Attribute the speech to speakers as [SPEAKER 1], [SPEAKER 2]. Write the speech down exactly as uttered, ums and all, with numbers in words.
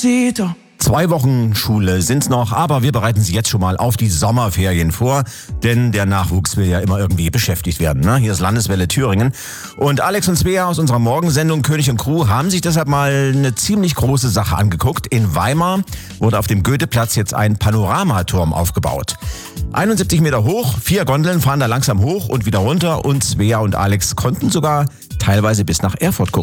[SPEAKER 1] Despacito.
[SPEAKER 2] Zwei Wochen Schule sind's noch, aber wir bereiten Sie jetzt schon mal auf die Sommerferien vor, denn der Nachwuchs will ja immer irgendwie beschäftigt werden. Ne? Hier ist Landeswelle Thüringen und Alex und Svea aus unserer Morgensendung König und Crew haben sich deshalb mal eine ziemlich große Sache angeguckt. In Weimar wurde auf dem Goetheplatz jetzt ein Panoramaturm aufgebaut. einundsiebzig Meter hoch, vier Gondeln fahren da langsam hoch und wieder runter und Svea und Alex konnten sogar teilweise bis nach Erfurt gucken.